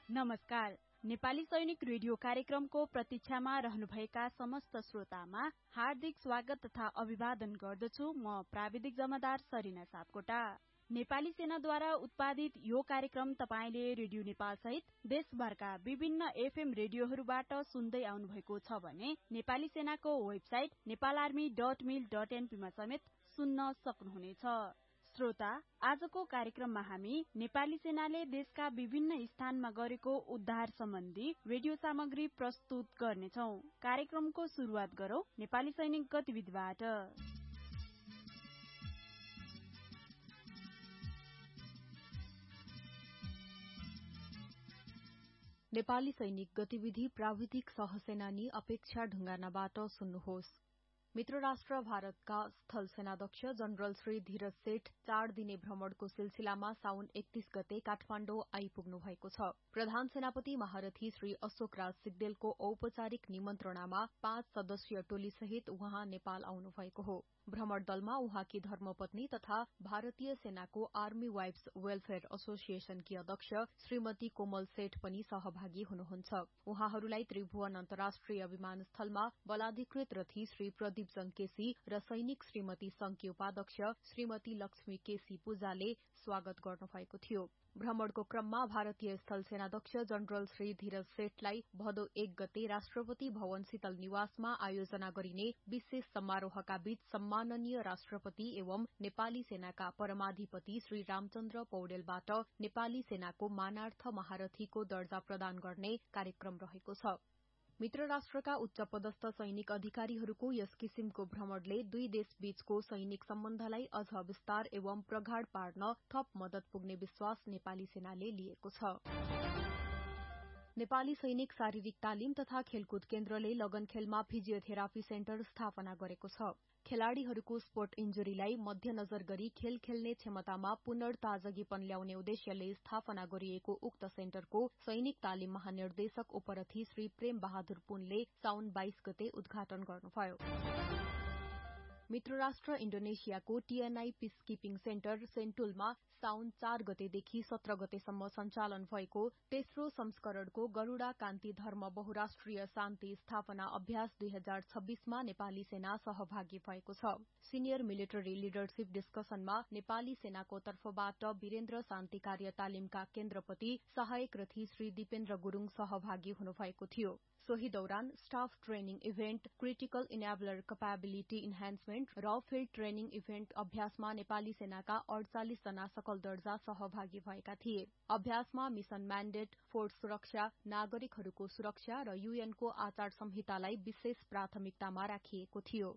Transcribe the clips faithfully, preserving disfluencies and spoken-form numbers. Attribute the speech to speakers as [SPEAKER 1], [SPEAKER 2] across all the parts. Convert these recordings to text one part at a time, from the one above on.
[SPEAKER 1] नमस्कार। नेपाली सैनिक रेडियो कार्यक्रमको प्रतीक्षामा रहनुभएका समस्त श्रोतामा हार्दिक स्वागत तथा अभिवादन गर्दछु। म प्राविधिक जमादार सरिना सापकोटा। नेपाली सेनाद्वारा उत्पादित यो कार्यक्रम तपाईले रेडियो नेपाल सहित देशभरका विभिन्न एफएम रेडियोहरूबाट सुन्दै आउनुभएको छ भने नेपाली सेनाको वेबसाइट नेपाल आर्मी डट मिल डट एनपी मा समेत सुन्न सक्नुहुनेछ। श्रोता, आजको कार्यक्रममा हामी नेपाली सेनाले देशका विभिन्न स्थानमा गरेको उद्धार सम्बन्धी रेडियो सामग्री प्रस्तुत गर्नेछौं। कार्यक्रमको शुरूआत गरौं नेपाली सैनिक गतिविधिबाट।
[SPEAKER 2] नेपाली सैनिक गतिविधि प्राविधिक सहसेनानी अपेक्षा ढुंगानाबाट सुन्नुहोस्। मित्र राष्ट्र भारतका स्थल सेनाध्यक्ष जनरल श्री धीरज सेठ चार दिने भ्रमणको सिलसिलामा साउन एकतीस गते काठमाण्डौ आइपुग्नु भएको छ। प्रधान सेनापति महारथी श्री अशोक राज सिग्देलको औपचारिक निमन्त्रणामा पाँच सदस्यीय टोली सहित उहाँ नेपाल आउनु भएको हो। भ्रमण दलमा उहाँकी धर्मपत्नी तथा भारतीय सेनाको आर्मी वाइफ्स वेलफेयर एसोसिएशनकी अध्यक्ष श्रीमती कोमल सेठ पनि सहभागी हुनुहुन्छ। उहाँहरूलाई त्रिभुवन अन्तर्राष्ट्रिय विमानस्थलमा बलाधिकृत रथी श्री प्रदीप जंग केसी र सैनिक श्रीमती संघकी उपाध्यक्ष श्रीमती लक्ष्मी केसी पूजाले स्वागत गर्नुभएको थियो। भ्रमणको क्रममा भारतीय स्थल सेनाध्यक्ष जनरल श्री धीरज सेठलाई भदौ एक गते राष्ट्रपति भवन शीतल निवासमा आयोजना गरिने विशेष समारोहका बीच सम्माननीय राष्ट्रपति एवं नेपाली सेनाका परमाधिपति श्री रामचन्द्र पौडेलबाट नेपाली सेनाको मानार्थ महारथीको दर्जा प्रदान गर्ने कार्यक्रम रहेको छ। मित्र राष्ट्रका उच्च पदस्थ सैनिक अधिकारीहरूको यस किसिमको भ्रमणले दुई देश बीचको सैनिक सम्बन्धलाई अझ विस्तार एवं प्रगाढ़ पार्न थप मदत पुग्ने विश्वास नेपाली सेनाले लिएको छ। नेपाली सैनिक शारीरिक तालिम तथा खेलकुद केन्द्रले लगनखेलमा फिजियोथेरापी सेन्टर स्थापना गरेको छ। खेलाड़ीहरूको स्पोर्ट इन्जुरीलाई मध्यनजर गरी खेल खेल्ने क्षमतामा पुनर्ताजगीपन ल्याउने उद्देश्यले स्थापना गरिएको उक्त सेन्टरको सैनिक तालिम महानिर्देशक उपरथी श्री प्रेम बहादुर पुनले साउन बाइस गते उद्घाटन गर्नुभयो। मित्र राष्ट्र इण्डोनेसियाको टीएनआई पीसकीपिङ सेन्टर सेन्टुलमा साउन चार गतेदेखि सत्र गतेसम्म सञ्चालन भएको तेस्रो संस्करणको गरूड़ा कान्ति धर्म बहुराष्ट्रिय शान्ति स्थापना अभ्यास दुई हजार छब्बीसमा नेपाली सेना सहभागी भएको छ। सिनियर मिलिटरी लिडरशिप डिस्कसनमा नेपाली सेनाको तर्फबाट वीरेन्द्र शान्ति कार्य तालिमका केन्द्रपति सहायक रथी श्री दिपेन्द्र गुरूङ सहभागी हुनुभएको थियो। सोही दौरान staff training event, critical enabler capability enhancement र फिल्ड ट्रेनिङ इभेन्ट अभ्यासमा नेपाली सेनाका अड़चालिस जना सकल दर्जा सहभागी भएका थिए। अभ्यासमा मिशन म्यान्डेट, फोर्स सुरक्षा, नागरिकहरूको सुरक्षा र यूएनको आचार संहितालाई विशेष प्राथमिकतामा राखिएको थियो।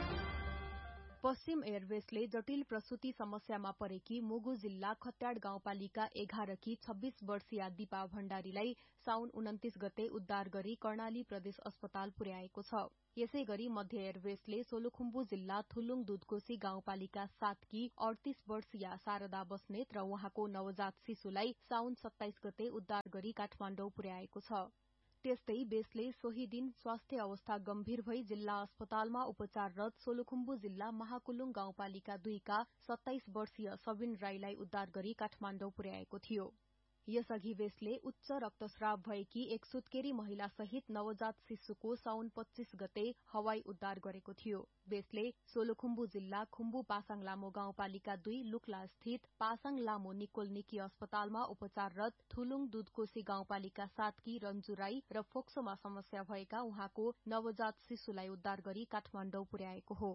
[SPEAKER 2] पश्चिम एयरवेसले जटिल प्रसूति समस्यामा परेकी मुगु जिल्ला खत्याड़ गाउँपालिका एघारकी छब्बीस वर्षीया दीपा भण्डारीलाई साउन उन्तीस गते उद्धार गरी कर्णाली प्रदेश अस्पताल पुर्याएको छ। यसै गरी मध्य एयरवेसले सोलुखुम्बु जिल्ला थुलुङ दुधकोशी गाउँपालिका सातकी अड़तीस वर्षीया शारदा बस्नेत र उहाँको नवजात शिशुलाई साउन सत्ताइस गते उद्धार गरी काठमाण्डौ पुर्याएको छ। त्यस्तै बेसले सोही दिन स्वास्थ्य अवस्था गम्भीर भई जिल्ला अस्पतालमा उपचाररत सोलुखुम्बु जिल्ला महाकुलुङ गाउँपालिका दुईका सत्ताइस वर्षीय सबिन राईलाई उद्धार गरी काठमाण्डौ पुर्याएको थियो। यसअघि बेसले उच्च रक्तस्राव भएकी एक सुत्केरी महिला सहित नवजात शिशुको साउन पच्चीस गते हवाई उद्धार गरेको थियो। बेसले सोलुखुम्बु जिल्ला खुम्बु पासाङ लामो गाउँपालिका दुई लुक्ला स्थित पासाङ लामो निकोल निकी अस्पतालमा उपचाररत थुलुङ दुधकोशी गाउँपालिका सातकी रञ्जु राई र फोक्सोमा समस्या भएका उहाँको नवजात शिशुलाई उद्धार गरी काठमाण्डौ पुर्याएको हो।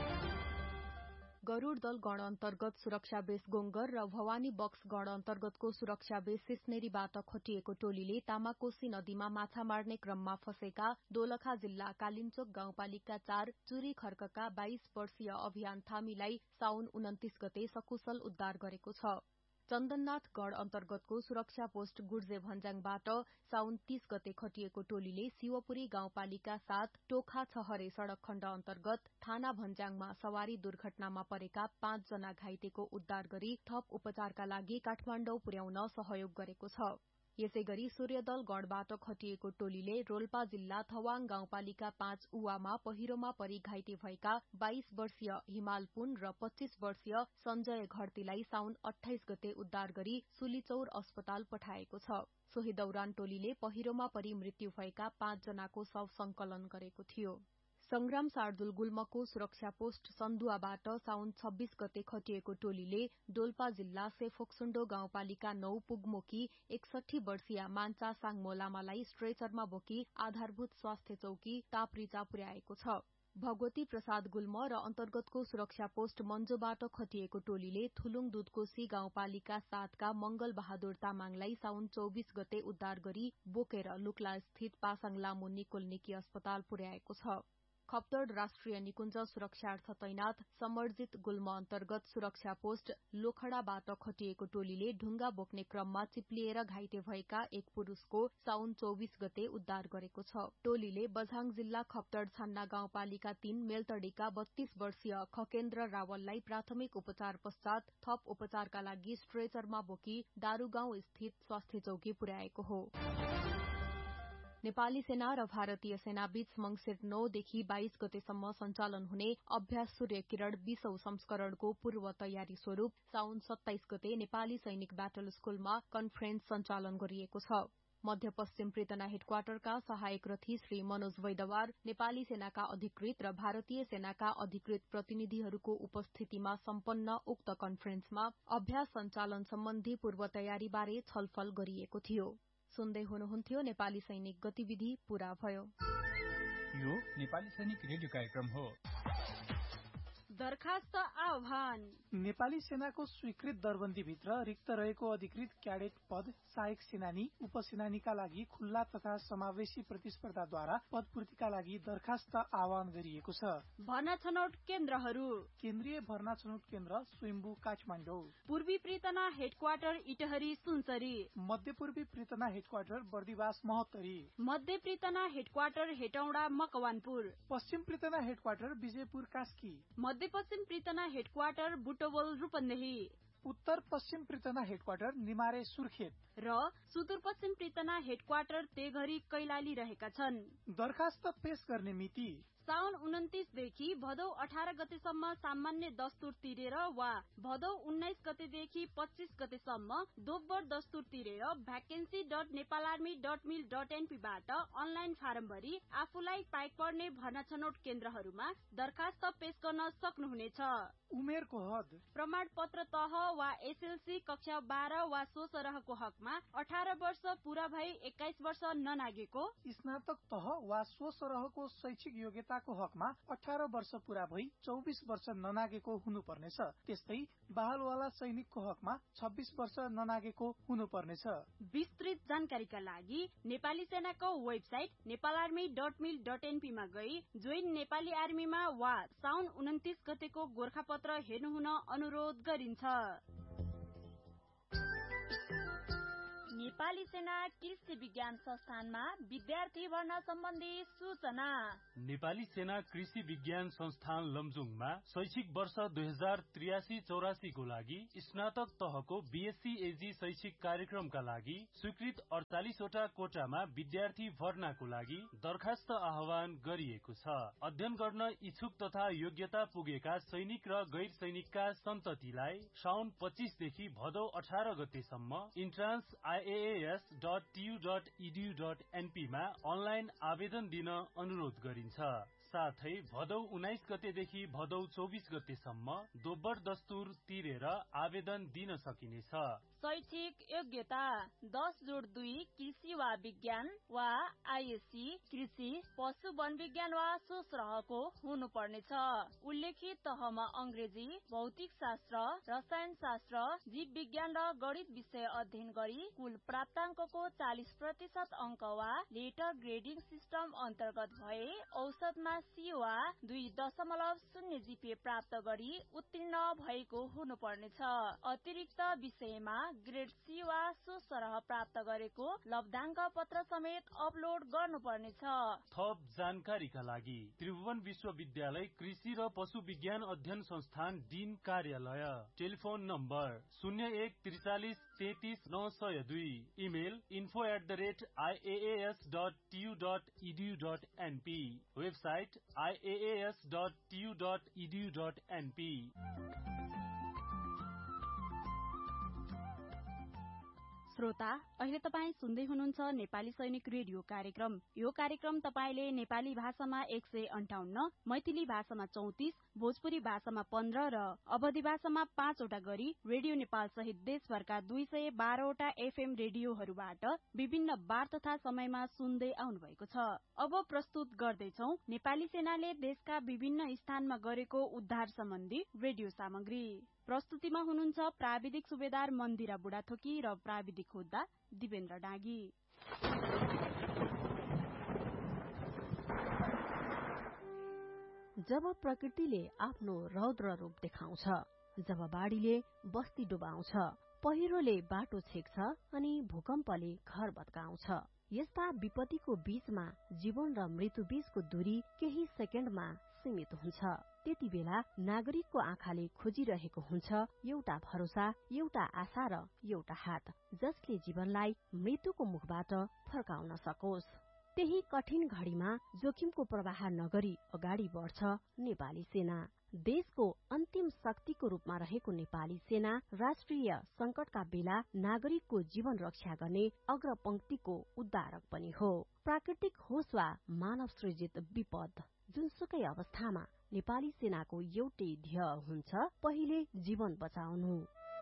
[SPEAKER 2] गरूड़ दल गण अन्तर्गत सुरक्षा बेस गोङ्गर र भवानी बक्स गण अन्तर्गतको सुरक्षा बेस सिस्नेरीबाट खटिएको टोलीले तामाकोशी नदीमा माछा मार्ने क्रममा फँसेका दोलखा जिल्ला कालिन्चोक गाउँपालिका चार चुरी खर्कका बाइस वर्षीय अभियान थामीलाई साउन उन्तीस गते सकुशल उद्धार गरेको छ। चन्दननाथ गढ़ अन्तर्गतको सुरक्षा पोस्ट गुर्जे भन्ज्याङबाट साउन तीस गते खटिएको टोलीले शिवपुरी गाउँपालिका सात टोखा छहरे सड़क खण्ड अन्तर्गत थाना भन्ज्याङमा सवारी दुर्घटनामा परेका पाँच जना घाइतेको उद्धार गरी थप उपचारका लागि काठमाण्डौ पुर्याउन सहयोग गरेको छ। यसैगरी सूर्यदल गणबाट खटिएको टोलीले रोल्पा जिल्ला थवाङ गाउँपालिका पाँच उवामा पहिरोमा परि घाइते भएका बाइस वर्षीय हिमाल पुन र पच्चीस वर्षीय सञ्जय घरतीलाई साउन अठाइस गते उद्धार गरी सुलीचौर अस्पताल पठाएको छ। सोही दौरान टोलीले पहिरोमा परि मृत्यु भएका पाँच जनाको शव संकलन गरेको थियो। संग्राम शार्दुल गुल्मको सुरक्षा पोस्ट सन्दुवाबाट साउन छब्बीस गते खटिएको टोलीले डोल्पा जिल्ला सेफोक्सुण्डो गाउँपालिका नौ पुगमोकी एकसठी वर्षीय मान्छा साङमो लामालाई स्ट्रेचरमा बोकी आधारभूत स्वास्थ्य चौकी तापरिचा पुर्याएको छ। भगवती प्रसाद गुल्म र अन्तर्गतको सुरक्षा पोस्ट मञ्जोबाट खटिएको टोलीले थुलुङ दुधकोशी गाउँपालिका सातका मंगल बहादुर तामाङलाई साउन चौबीस गते उद्धार गरी बोकेर लुक्ला स्थित पासाङ लामो निकोल्नेकी अस्पताल पुर्याएको छ। खप्तड राष्ट्रिय निकुञ्ज सुरक्षार्थ तैनाथ समर्जित गुल्म अन्तर्गत सुरक्षा पोस्ट लोखडाबाट खटिएको टोलीले ढुङ्गा बोक्ने क्रममा चिप्लिएर घाइते भएका एक पुरूषको साउन चौबीस गते उद्धार गरेको छ। टोलीले बझाङ जिल्ला खप्तड छान्ना गाउँपालिका तीन मेलतडीका बत्तीस वर्षीय खकेन्द्र रावललाई प्राथमिक उपचार पश्चात थप उपचारका लागि स्ट्रेचरमा बोकी दारूगाउँ स्थित स्वास्थ्य चौकी पुर्याएको हो। नेपाली सेना र भारतीय सेना बीच मंगिर नौ देखि बाइस गतेसम्म सञ्चालन हुने अभ्यास सूर्य किरण बीसौं संस्करणको पूर्व तयारी स्वरूप साउन सत्ताइस गते नेपाली सैनिक ब्याटल स्कूलमा कन्फरेन्स सञ्चालन गरिएको छ। मध्यपश्चिम प्रितना हेडक्वार्टरका सहायक रथी श्री मनोज वैदवार, नेपाली सेनाका अधिकृत र भारतीय सेनाका अधिकृत प्रतिनिधिहरूको उपस्थितिमा सम्पन्न उक्त कन्फरेन्समा अभ्यास सञ्चालन सम्बन्धी पूर्व तयारीबारे छलफल गरिएको थियो। सुन्दै हुनुहुन्थ्यो नेपाली सैनिक गतिविधि पूरा भयो।
[SPEAKER 3] यो नेपाली सैनिक रेडियो कार्यक्रम हो।
[SPEAKER 1] दरखास्त आह्वान।
[SPEAKER 4] नेपाली सेनाको स्वीकृत दरबन्दीभित्र रिक्त रहेको अधिकृत क्याडेट पद सहायक सेनानी उपसेनानीका लागि खुल्ला तथा समावेशी प्रतिस्पर्धाद्वारा पदपूर्तिका लागि दरखास्त आह्वान गरिएको छ।
[SPEAKER 1] भर्ना छनौट केन्द्रहरू:
[SPEAKER 4] केन्द्रीय भर्ना छनौट केन्द्र स्वयम्भू काठमाडौँ,
[SPEAKER 1] पूर्वी प्रितना हेडक्वार्टर इटहरी सुनसरी,
[SPEAKER 4] मध्य पूर्वी प्रितना हेडक्वार्टर बर्दिवास महोत्तरी,
[SPEAKER 1] मध्य प्रितना हेडक्वार्टर हेटौडा मकवानपुर,
[SPEAKER 4] पश्चिम प्रितना हेडक्वार्टर विजयपुर कास्की,
[SPEAKER 1] मध्य पश्चिम प्रितना हेडक्वार्टर बुटवल रूपन्देही,
[SPEAKER 4] उत्तर पश्चिम प्रितना हेडक्वार्टर निमारे सुर्खेत
[SPEAKER 1] र सुदूरपश्चिम प्रितना हेडक्वार्टर तेघरी कैलाली रहेका छन्।
[SPEAKER 4] दरखास्त पेश गर्ने मिति
[SPEAKER 1] साउन उन्तिस देखि भदौ अठार गतेसम्म सामान्य दस्तुर तिरेर वा भदौ उन्नाइस गतेदेखि पच्चीस गतेसम्म दोब्बर दस्तुर तिरेर vacancy dot Nepal army dot मिल डट एनपीबाट अनलाइन फारम भरी आफूलाई पाइक पर्ने भर्ना छनौट केन्द्रहरूमा दरखास्त पेश गर्न सक्नुहुनेछ।
[SPEAKER 4] उमेरको हद:
[SPEAKER 1] प्रमाण पत्र तह वा एसएलसी कक्षा बाह्र वा सो सरहको हकमा अठार वर्ष पूरा भई एक्काइस वर्ष ननागेको,
[SPEAKER 4] स्नातक तह वा सो सरहको शैक्षिक योग्यताको हकमा अठार वर्ष पूरा भई चौबिस वर्ष ननागेको हुनुपर्नेछ। त्यस्तै बहालवाला सैनिकको हकमा छब्बीस वर्ष ननागेको हुनुपर्नेछ।
[SPEAKER 1] विस्तृत जानकारीका लागि नेपाली सेनाको वेबसाइट नेपाल आर्मी डट मिल डट एनपीमा गई जोइन नेपाली आर्मीमा वा साउन उन्तिस गतेको गोर्खापत्र हेर्नुहुन अनुरोध गरिन्छ। नेपाली सेना कृषि विज्ञान संस्थानमा विद्यार्थी भर्ना सम्बन्धी सूचना।
[SPEAKER 5] नेपाली सेना कृषि विज्ञान संस्थान लमजुङमा शैक्षिक वर्ष दुई हजार त्रियासी चौरासीको लागि स्नातक तहको बीएससी एजी शैक्षिक कार्यक्रमका लागि स्वीकृत अडचालिसवटा कोटामा विद्यार्थी भर्नाको लागि दरखास्त आह्वान गरिएको छ। अध्ययन गर्न इच्छुक तथा योग्यता पुगेका सैनिक र गैर सैनिकका सन्ततिलाई साउन पच्चीसदेखि भदौ अठार गतेसम्म entrance IAS dot TU dot edu dot एनपीमा online आवेदन दिन अनुरोध गरिन्छ। साथै भदौ उन्नाइस गतेदेखि भदौ चौबिस गतेसम्म दोब्बर दस्तुर तिरेर आवेदन दिन सकिनेछ।
[SPEAKER 1] शैक्षिक योग्यता: दस जोड दुई कृषि वा विज्ञान वा आइएससी कृषि पशु वन विज्ञान वा सोसरहको हुनुपर्नेछ। उल्लेखित तहमा अंग्रेजी, भौतिक शास्त्र, रसायन शास्त्र, जीव विज्ञान र गणित विषय अध्ययन गरी कुल प्राप्ताङ्कको चालिस प्रतिशत अङ्क वा लेटर ग्रेडिङ सिस्टम अन्तर्गत भए औसतमा सी वा दुई दशमलव शून्य जीपीए प्राप्त गरी उत्तीर्ण भएको हुनुपर्नेछ। अतिरिक्त विषयमा ग्रेड सी वा सो सरह प्राप्त गरेको लब्धाङ्क पत्र समेत अपलोड गर्नुपर्नेछ।
[SPEAKER 5] थप जानकारीका लागि त्रिभुवन विश्वविद्यालय कृषि र पशु विज्ञान अध्ययन संस्थान डीन कार्यालय, टेलिफोन नम्बर शून्य एक त्रिचालिस तेत्तिस नौ सय दुई, email info at the rate IAS dot TU dot edu dot NP, website IAS dot TU dot edu dot NP.
[SPEAKER 1] श्रोता, अहिले तपाईँ सुन्दै हुनुहुन्छ नेपाली सैनिक रेडियो कार्यक्रम। यो कार्यक्रम तपाईले नेपाली भाषामा एक सय अन्ठाउन्न, मैथिली भाषामा चौतिस, भोजपुरी भाषामा पन्ध्र र अवधी भाषामा पाँचवटा गरी रेडियो नेपाल सहित देशभरका दुई सय बाह्रवटा एफएम रेडियोहरूबाट विभिन्न बार तथा समयमा सुन्दै आउनु भएको छ। अब प्रस्तुत गर्दैछौ नेपाली सेनाले देशका विभिन्न स्थानमा गरेको उद्धार सम्बन्धी रेडियो सामग्री। प्रस्तुतिमा हुनुहुन्छ प्राविधिक सुबेदार मन्दिरा बुढाथोकी र प्राविधिक हुद्दा दिवेन्द्र डाँगी।
[SPEAKER 6] जब प्रकृतिले आफ्नो रौद्र रूप देखाउँछ, जब बाढीले बस्ती डुबाउँछ, पहिरोले बाटो छेक्छ अनि भूकम्पले घर भत्काउँछ, यस्ता विपत्तिको बीचमा जीवन र मृत्यु बीचको दूरी केही सेकेन्डमा सीमित हुन्छ। त्यति बेला नागरिकको आँखाले खोजिरहेको हुन्छ एउटा भरोसा, एउटा आशा र एउटा हात, जसले जीवनलाई मृत्युको मुखबाट फर्काउन सकोस्। त्यही कठिन घड़ीमा जोखिमको प्रवाह नगरी अगाडि बढ्छ नेपाली सेना। देशको अन्तिम शक्तिको रूपमा रहेको नेपाली सेना राष्ट्रिय संकटका बेला नागरिकको जीवन रक्षा गर्ने अग्रपंक्तिको उद्धारक पनि हो। प्राकृतिक होस् वा मानव सृजित विपद, जुनसुकै अवस्थामा नेपाली सेनाको एउटै ध्येय हुन्छ, पहिले जीवन बचाउनु।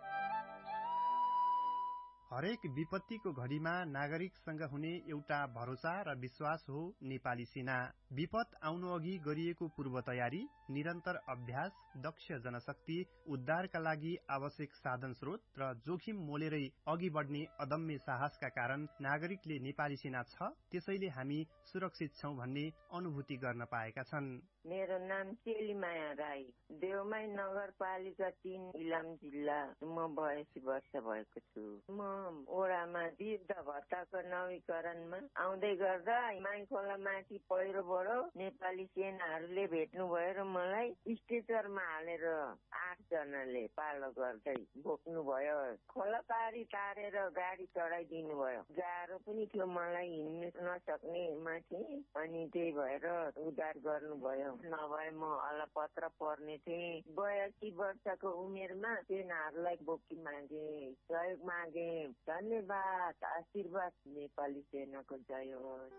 [SPEAKER 7] हरेक विपत्तिको घडीमा नागरिकसँग हुने एउटा भरोसा र विश्वास हो नेपाली सेना। विपद आउनु अघि गरिएको पूर्व तयारी, निरन्तर अभ्यास, दक्ष जनशक्ति, उद्धारका लागि आवश्यक साधन स्रोत र जोखिम मोलेरै अघि बढ्ने अदम्य साहसका कारण नागरिकले नेपाली सेना छ, त्यसैले हामी सुरक्षित छौं भन्ने अनुभूति गर्न पाएका छन्।
[SPEAKER 8] मेरो नाम चेलीमाया राई, देवमाई नगरपालिका तीन, इलाम जिल्ला। म बयासी वर्ष भएको छु। म ओडामा वृद्ध भत्ताको नवीकरणमा आउँदै गर्दा माई खोला माथि पहिरोबाट नेपाली सेनाहरूले भेट्नु भयो र मलाई स्ट्रेचरमा हालेर आठ जनाले पालो गर्दै बोक्नु भयो। खोला पारी तारेर गाडी चढाइदिनु भयो। गाह्रो पनि थियो, मलाई हिँड्नु नसक्ने माथि, अनि त्यही भएर उद्धार गर्नुभयो। नभए म अलपत्र पर्ने थिएँ। बयासी वर्षको उमेरमा सेनाहरूलाई बोकी मागे, सहयोग मागे। धन्यवाद, आशीर्वाद। नेपाली सेनाको जय होस्।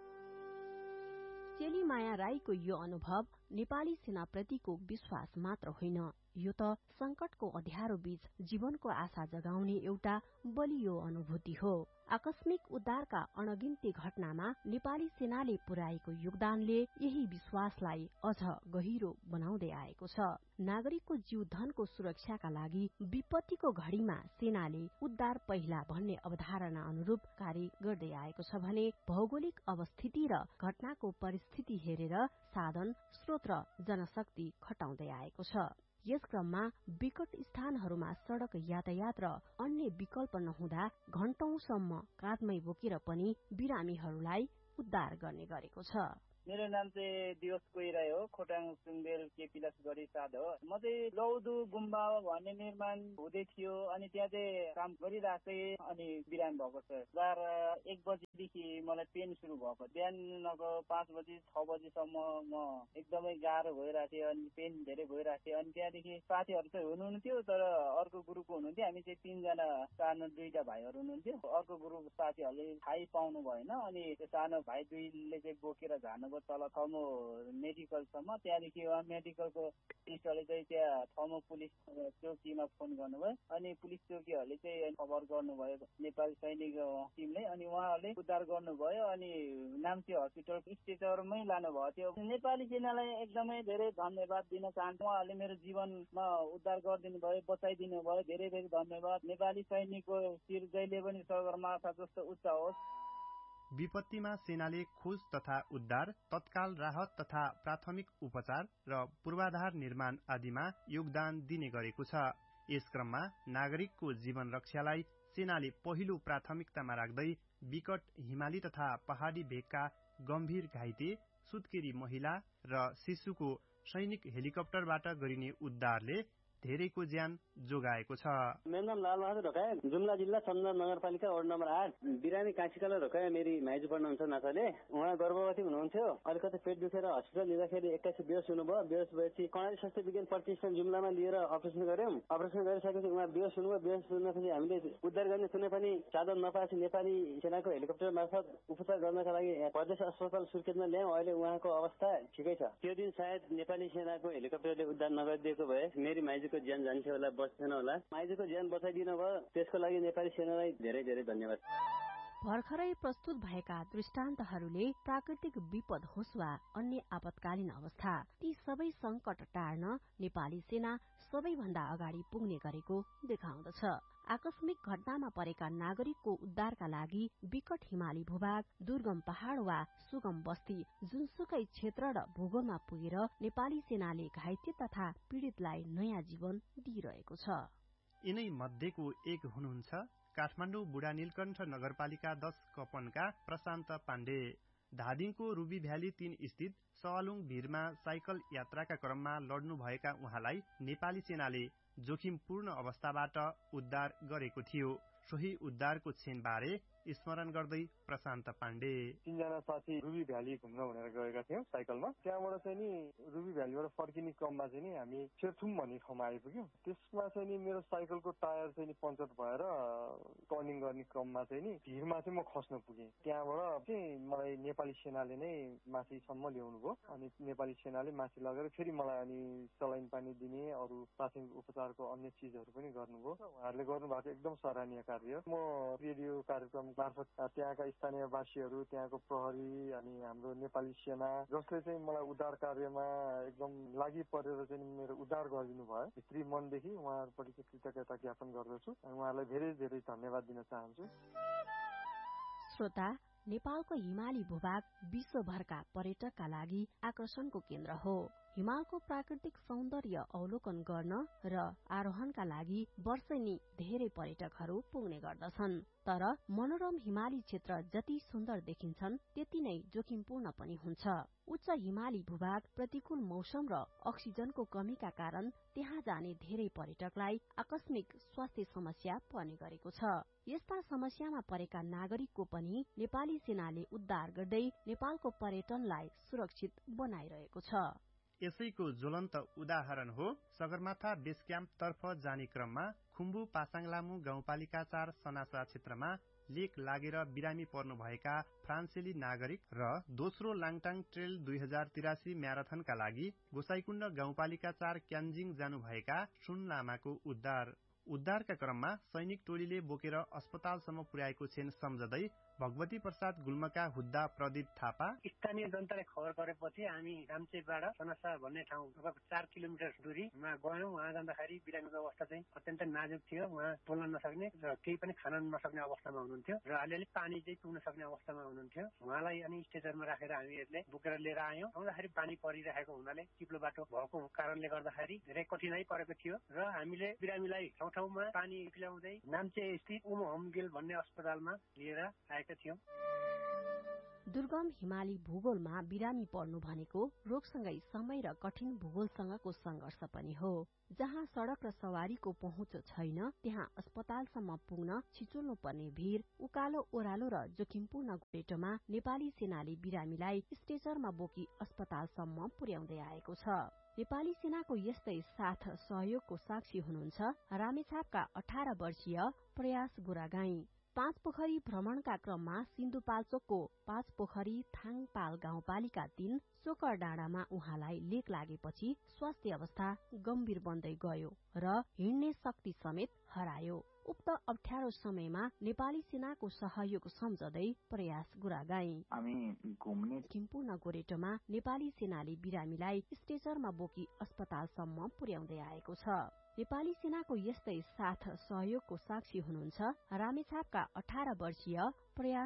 [SPEAKER 6] चेलीमाया राईको यो अनुभव नेपाली सेनाप्रतिको विश्वास मात्र होइन, यो त संकटको अँध्यारो बीच जीवनको आशा जगाउने एउटा बलियो अनुभूति हो। आकस्मिक उद्धारका अनगिन्ती घटनामा नेपाली सेनाले पुर्याएको योगदानले यही विश्वासलाई अझ गहिरो बनाउँदै आएको छ। नागरिकको जीव धनको सुरक्षाका लागि विपत्तिको घड़ीमा सेनाले उद्धार पहिला भन्ने अवधारणा अनुरूप कार्य गर्दै आएको छ भने भौगोलिक अवस्थिति र घटनाको परिस्थिति हेरेर साधन, स्रोत र जनशक्ति खटाउँदै आएको छ। यस क्रममा विकट स्थानहरूमा सड़क यातायात र अन्य विकल्प नहुँदा घण्टौंसम्म काँधमै बोकेर पनि बिरामीहरूलाई उद्धार गर्ने गरेको छ।
[SPEAKER 9] मेरो नाम चाहिँ दिवस कोइराई हो, खोटाङ सुङ्गेल के पिलासगढी साध हो। म चाहिँ लौदु गुम्बा भन्ने निर्माण हुँदै थियो, अनि त्यहाँ चाहिँ काम गरिरहेको थिएँ, अनि बिरामी भएको छ। चार एक बजीदेखि मलाई पेन सुरु भएको, बिहानको पाँच बजी छ बजीसम्म म एकदमै गाह्रो भइरहेको थियो, अनि पेन धेरै भइरहेको थियो। अनि त्यहाँदेखि साथीहरू चाहिँ हुनुहुन्थ्यो, तर अर्को ग्रुपको हुनुहुन्थ्यो। हामी चाहिँ तिनजना सानो दुईटा भाइहरू हुनुहुन्थ्यो। अर्को ग्रुप साथीहरूले थाहै पाउनु भएन, अनि त्यो सानो भाइ दुईले चाहिँ बोकेर जानु तल थमो मेडिकलसम्म। त्यहाँदेखि उहाँ मेडिकलको पुलिसहरूले चाहिँ त्यहाँ थमो पुलिस चौकीमा फोन गर्नुभयो, अनि पुलिस चौकीहरूले चाहिँ खबर गर्नुभयो नेपाली सैनिक टिमले, अनि उहाँहरूले उद्धार गर्नुभयो। अनि नाम्ची हस्पिटल स्ट्रेचरमै लानुभएको थियो। नेपाली सेनालाई एकदमै धेरै धन्यवाद दिन चाहन्छु। उहाँहरूले मेरो जीवनमा उद्धार गरिदिनु भयो, बचाइदिनु भयो। धेरै धेरै धन्यवाद। नेपाली सैनिकको शिर जहिले पनि सगरमाथा जस्तो उच्च होस्।
[SPEAKER 7] विपत्तिमा सेनाले खोज तथा उद्धार, तत्काल राहत तथा प्राथमिक उपचार र पूर्वाधार निर्माण आदिमा योगदान दिने गरेको छ। यस क्रममा नागरिकको जीवन रक्षालाई सेनाले पहिलो प्राथमिकतामा राख्दै विकट हिमाली तथा पहाडी भेगका गम्भीर घाइते, सुत्केरी महिला र शिशुको सैनिक हेलिकप्टरबाट गरिने उद्धारले धेरैको ज्यान जोगाएको छ।
[SPEAKER 10] मेरो नाम लालबहादुर ढोकाया, जुम्ला जिल्ला चन्द्र नगरपालिका वार्ड नम्बर आठ। बिरामी काँचीकाला ढोकाया मेरी माइजू पढ्नुहुन्छ नाताले। उहाँ गर्भवती हुनुहुन्थ्यो। अलिकति पेट दुखेर हस्पिटल लिँदाखेरि एक्कासी बेहोस हुनुभयो। बेहोस भएपछि कर्णाली स्वास्थ्य विज्ञान प्रतिष्ठान जुम्लामा लिएर अपरेसन गर्यौं। अपरेसन गरिसकेपछि उहाँ बेहोस हुनुभयो। बेहोस हुँदाखेरि हामीले उद्धार गर्ने कुनै पनि साधन नपाएपछि नेपाली सेनाको हेलिकप्टर मार्फत उपचार गर्नका लागि प्रदेश अस्पताल सुर्खेतमा ल्यायौं। अहिले उहाँको अवस्था ठिकै छ। त्यो दिन सायद नेपाली सेनाको हेलिकप्टरले उद्धार नगरिदिएको भए मेरी माइजू ज्यान जान्थ्यो होला, बच्थेन होला। माइजूको ज्यान बचाइदिनु भयो, त्यसको लागि नेपाली सेनालाई धेरै धेरै धन्यवाद।
[SPEAKER 6] भर्खरै प्रस्तुत भएका दृष्टान्तहरूले प्राकृतिक विपद होस् वा अन्य आपतकालीन अवस्था, ती सबै संकट टार्न नेपाली सेना सबैभन्दा अगाडि पुग्ने गरेको देखाउँदछ। आकस्मिक घटनामा परेका नागरिकको उद्धारका लागि विकट हिमाली भूभाग, दुर्गम पहाड़ वा सुगम बस्ती, जुनसुकै क्षेत्र र भूगोलमा पुगेर नेपाली सेनाले घाइते तथा पीड़ितलाई नयाँ जीवन दिइरहेको छ।
[SPEAKER 7] यिनै मध्येको एक हुनुहुन्छ काठमाडौँ बुढा नीलकण्ठ नगरपालिका दश कपनका प्रशान्त पाण्डे। धादिङको रुबी भ्याली तीन स्थित सवालुङ भीरमा साइकल यात्राका क्रममा लड्नु भएका उहाँलाई नेपाली सेनाले जोखिमपूर्ण अवस्थाबाट उद्धार गरेको थियो। सोही उद्धारको क्षणबारे स्मरण गर्दै प्रशान्त पाण्डे,
[SPEAKER 11] तीनजना साथी रुबी भ्याली घुम्न भनेर गएका थियौं साइकलमा। त्यहाँबाट चाहिँ नि रुबी भ्यालीबाट फर्किने क्रममा चाहिँ नि हामी सेर्थुम भन्ने ठाउँमा आइपुग्यौं। त्यसमा चाहिँ नि मेरो साइकलको टायर चाहिँ नि पञ्चर भएर टर्निङ गर्ने क्रममा चाहिँ नि भिरमा चाहिँ म खस्न पुगेँ। त्यहाँबाट चाहिँ मलाई नेपाली सेनाले नै माथिसम्म ल्याउनु भयो। अनि नेपाली सेनाले माथि लगेर फेरि मलाई अनि सलाइन पानी दिने, अरू प्राथमिक उपचारको अन्य चिजहरू पनि गर्नुभयो। उहाँहरूले गर्नुभएको एकदम सराहनीय कार्य। म रेडियो कार्यक्रम मार्फत त्यहाँका स्थानीय वासीहरू, त्यहाँको प्रहरी अनि हाम्रो नेपाली सेना जसले चाहिँ मलाई उद्धार कार्यमा एकदम लागि परेर चाहिँ मेरो उद्धार गरिदिनु भयो, भित्री मनदेखि उहाँहरूप्रति कृतज्ञता ज्ञापन गर्दछु अनि उहाँहरूलाई धेरै धेरै धन्यवाद दिन चाहन्छु।
[SPEAKER 6] श्रोता, नेपालको हिमाली भूभाग विश्वभरका पर्यटकका लागि आकर्षणको केन्द्र हो। हिमालको प्राकृतिक सौन्दर्य अवलोकन गर्न र आरोहणका लागि वर्षैनी धेरै पर्यटकहरू पुग्ने गर्दछन्। तर मनोरम हिमाली क्षेत्र जति सुन्दर देखिन्छन् त्यति नै जोखिमपूर्ण पनि हुन्छ। उच्च हिमाली भूभाग, प्रतिकूल मौसम र अक्सिजनको कमीका कारण त्यहाँ जाने धेरै पर्यटकलाई आकस्मिक स्वास्थ्य समस्या पर्ने गरेको छ। यस्ता समस्यामा परेका नागरिकको पनि नेपाली सेनाले उद्धार गर्दै नेपालको पर्यटनलाई सुरक्षित बनाइरहेको छ।
[SPEAKER 7] यसैको ज्वलन्त उदाहरण हो सगरमाथा बेस क्याम्प तर्फ जाने क्रममा खुम्बु पासाङलामु गाउँपालिका चार सनासा क्षेत्रमा लेक लागेर बिरामी पर्नुभएका फ्रान्सेली नागरिक र दोस्रो लाङटाङ ट्रेल दुई हजार तिरासी म्याराथनका लागि गोसाईकुण्ड गाउँपालिका चार क्यान्जिङ जानुभएका सुन लामाको उद्धार। उद्धारका क्रममा सैनिक टोलीले बोकेर अस्पतालसम्म पुर्याएको क्षण सम्झदै भगवती प्रसाद गुल्मका हुद्दा प्रदीप थापा,
[SPEAKER 12] स्थानीय जनताले खबर गरेपछि हामी रामचेपबाट सनासा भन्ने ठाउँ चार किलोमिटर दूरीमा गयौं। उहाँ जाँदाखेरि बिरामीको अवस्था चाहिँ अत्यन्तै नाजुक थियो। उहाँ बोल्न नसक्ने र केही पनि खान नसक्ने अवस्थामा हुनुहुन्थ्यो र अलिअलि पानी चाहिँ पुग्न सक्ने अवस्थामा हुनुहुन्थ्यो। उहाँलाई अनि स्टेजरमा राखेर हामीहरूले बोकेर लिएर आयौं। आउँदाखेरि पानी परिरहेको हुनाले चिप्लो बाटो भएको कारणले गर्दाखेरि धेरै कठिनाई परेको थियो र हामीले बिरामीलाई ठाउँ ठाउँमा पानी पिलाउँदै नाम्चे स्थित उम होमगेल भन्ने अस्पतालमा लिएर आएका थियौं।
[SPEAKER 6] दुर्गम हिमाली भूगोलमा बिरामी पर्नु भनेको रोगसँगै समय र कठिन भूगोलसँगको संघर्ष पनि हो। जहाँ सड़क र सवारीको पहुँच छैन त्यहाँ अस्पतालसम्म पुग्न छिचोल्नु पर्ने भीड़, उकालो ओह्रालो र जोखिमपूर्ण गोरेटोमा नेपाली सेनाले बिरामीलाई स्ट्रेचरमा बोकी अस्पतालसम्म पुर्याउँदै आएको छ। नेपाली सेनाको यस्तै साथ सहयोगको साक्षी हुनुहुन्छ रामेछापका अठार वर्षीय प्रयास गुरागाई। पाँच पोखरी भ्रमणका क्रममा सिन्धुपाल्चोकको पाँच पोखरी थाङपाल गाउँपालिका तीन सोकर डाँडामा उहाँलाई लेक लागेपछि स्वास्थ्य अवस्था गम्भीर बन्दै गयो र हिँड्ने शक्ति समेत हरायो। उक्त अप्ठ्यारो समयमा नेपाली सेनाको सहयोग सम्झदै प्रयास गुरागाई,
[SPEAKER 13] हामी घुम्ने
[SPEAKER 6] जोखिमपूर्ण गोरेटोमा नेपाली सेनाले बिरामीलाई स्ट्रेचरमा बोकी अस्पतालसम्म पुर्याउँदै आएको छ। नेपाली सेनाको यस्तै साथ सहयोगको साक्षी हुनुहुन्छ रामेछापका अठार वर्षीय प्रयास